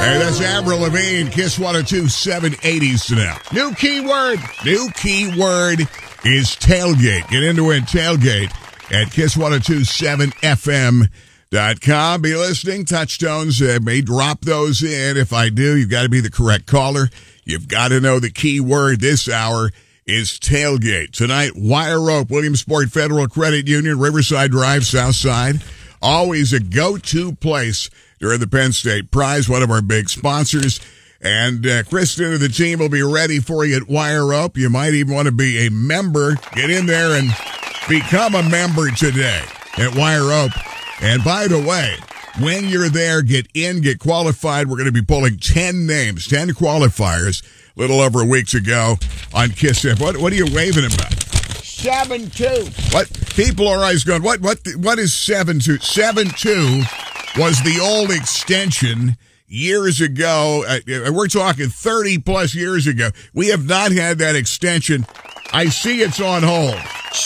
Hey, that's Avril Lavigne, Kiss 102.7 80s to now. New keyword is tailgate. Get into it, tailgate at kiss1027fm.com. Be listening. Touchstones may drop those in. If I do, you've got to be the correct caller. You've got to know the keyword this hour is tailgate. Tonight, Wire Rope, Williamsport Federal Credit Union, Riverside Drive, South Side. Always a go-to place during the Penn State Prize, one of our big sponsors. And Kristen and the team will be ready for you at Wire Rope. You might even want to be a member. Get in there and become a member today at Wire Rope. And by the way, when you're there, get in, get qualified. We're going to be pulling 10 names, 10 qualifiers, a little over a week ago on Kiss F. What are you waving about? 7-2. What? People are always going, what is 7-2? 7-2 was the old extension years ago. We're talking 30-plus years ago. We have not had that extension. I see it's on hold.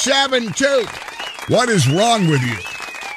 7-2. What is wrong with you?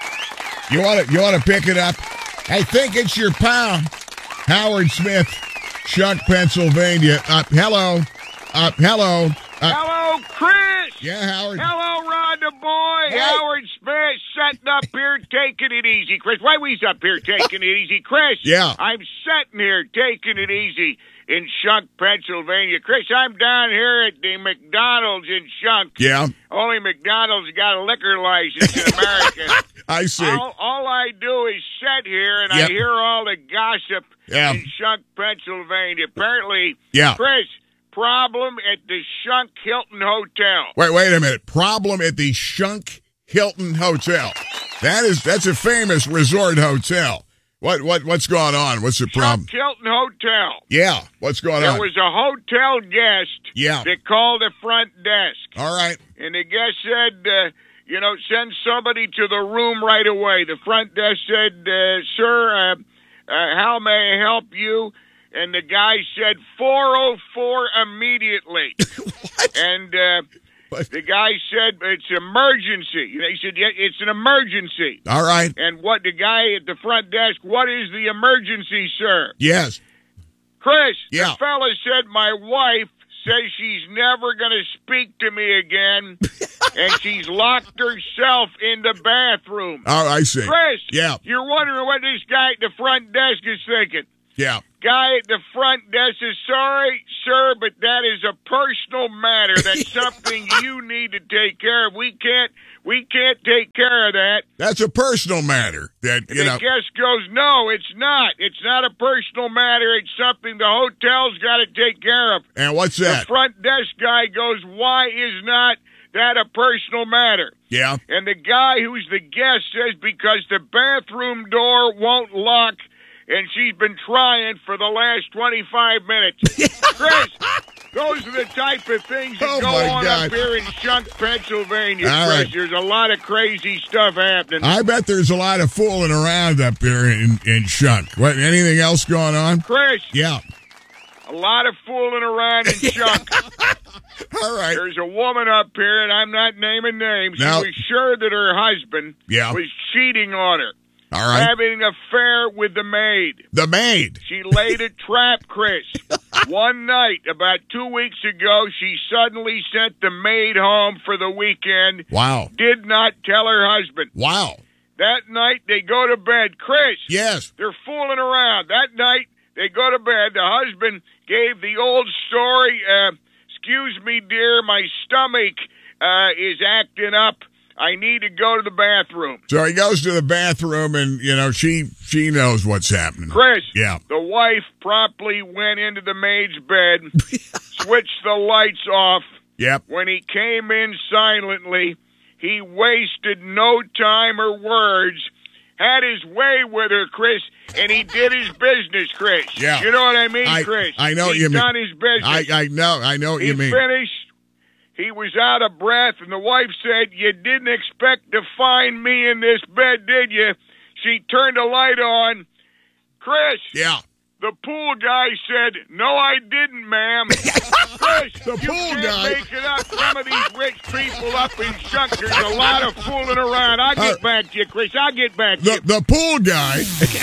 You want to pick it up? I think it's your pal. Howard Smith, Shunk, Pennsylvania. Hello. Hello, Chris. Yeah, Howard. Hello, Rhonda boy. Hey. Howard Smith sitting up here taking it easy, Chris. Why we's up here taking it easy, Chris? Yeah. I'm sitting here taking it easy in Shunk, Pennsylvania. Chris, I'm down here at the McDonald's in Shunk. Yeah. Only McDonald's got a liquor license in America. I see. All I do is sit here and Yep. I hear all the gossip Yeah. in Shunk, Pennsylvania. Apparently, Yeah. Chris, problem at the Shunk Hilton Hotel. Wait a minute. Problem at the Shunk Hilton Hotel. That's a famous resort hotel. What's going on? What's the problem? Shunk Hilton Hotel. Yeah. What's going There on? was a hotel guest Yeah. that called the front desk. All right. And the guest said, send somebody to the room right away. The front desk said, sir, how may I help you? And the guy said, 404 immediately. What? And What? the guy said, it's emergency. They said, yeah, it's an emergency. All right. And what the guy at the front desk, what is the emergency, sir? Yes. Chris, Yeah. the fella said, my wife says she's never going to speak to me again, and she's locked herself in the bathroom. Oh, I see. Chris, Yeah. you're wondering what this guy at the front desk is thinking. Yeah. Guy at the front desk is sorry, sir, but that is a personal matter. That's something you need to take care of. We can't take care of that. That's a personal matter. That The guest goes, no, it's not. It's not a personal matter. It's something the hotel's got to take care of. And what's The that? front desk guy goes, why is not that a personal matter? Yeah. And the guy who's the guest says, because the bathroom door won't lock, and she's been trying for the last 25 minutes. Chris, those are the type of things that Oh, go my on God. up here in Shunk, Pennsylvania, All Chris. right. There's a lot of crazy stuff happening. I bet there's a lot of fooling around up there in Shunk. What? Anything else going on? Chris, Yeah. a lot of fooling around in Shunk. All right. There's a woman up here, and I'm not naming names. No. She was sure that her husband Yeah. was cheating on her, All right. having an affair with the maid. The maid. She laid a trap, Chris. One night, about 2 weeks ago, she suddenly sent the maid home for the weekend, Wow. did not tell her husband. Wow. That night, they go to bed. Chris, Yes. they're fooling around. That night, they go to bed. The husband gave the old story, excuse me, dear, my stomach is acting up. I need to go to the bathroom. So he goes to the bathroom, and she knows what's happening. Chris, Yeah. the wife promptly went into the maid's bed, switched the lights off. Yep. When he came in silently, he wasted no time or words, had his way with her, Chris, and he did his business, Chris. Yeah. You know what I mean, Chris? I know what He's you mean. done his business. I know what He you mean. finished. He was out of breath, and the wife said, you didn't expect to find me in this bed, did you? She turned the light on. Chris, Yeah. the pool guy said, no, I didn't, ma'am. Chris, The you pool can't guy. make it up. Some of these rich people up in Shunk, there's a lot of fooling around. I'll get back to you, Chris. I'll get back to you. The pool guy